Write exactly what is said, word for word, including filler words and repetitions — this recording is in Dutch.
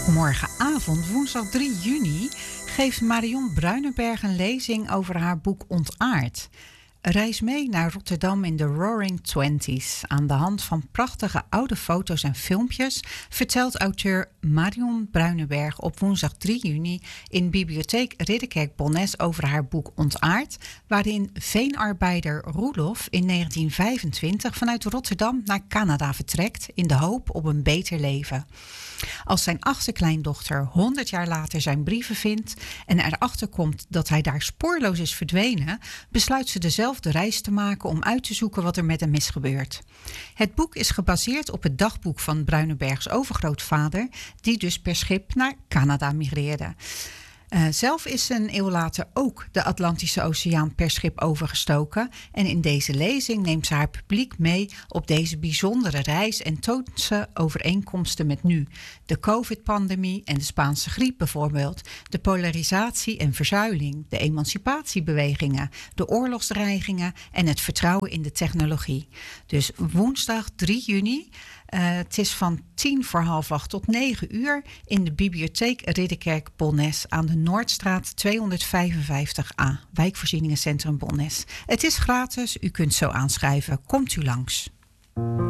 Morgenavond, woensdag drie juni, geeft Marion Bruinenberg een lezing over haar boek Ontaard. Reis mee naar Rotterdam in de Roaring Twenties. Aan de hand van prachtige oude foto's en filmpjes vertelt auteur Marion Bruinenberg op woensdag drie juni in Bibliotheek Ridderkerk-Bonnes over haar boek Ontaard, waarin veenarbeider Roelof in negentien vijfentwintig vanuit Rotterdam naar Canada vertrekt in de hoop op een beter leven. Als zijn achterkleindochter honderd jaar later zijn brieven vindt en erachter komt dat hij daar spoorloos is verdwenen, besluit ze dezelfde reis te maken om uit te zoeken wat er met hem is gebeurd. Het boek is gebaseerd op het dagboek van Bruinenbergs overgrootvader, die dus per schip naar Canada migreerde. Uh, zelf is ze een eeuw later ook de Atlantische Oceaan per schip overgestoken. En in deze lezing neemt ze haar publiek mee op deze bijzondere reis en toont ze overeenkomsten met nu. De COVID-pandemie en de Spaanse griep bijvoorbeeld. De polarisatie en verzuiling, de emancipatiebewegingen, de oorlogsdreigingen en het vertrouwen in de technologie. Dus woensdag drie juni. Uh, het is van tien voor half acht tot negen uur in de Bibliotheek Ridderkerk-Bonnes aan de Noordstraat tweehonderdvijfenvijftig A, Wijkvoorzieningencentrum Bonnes. Het is gratis, u kunt zo aanschrijven. Komt u langs.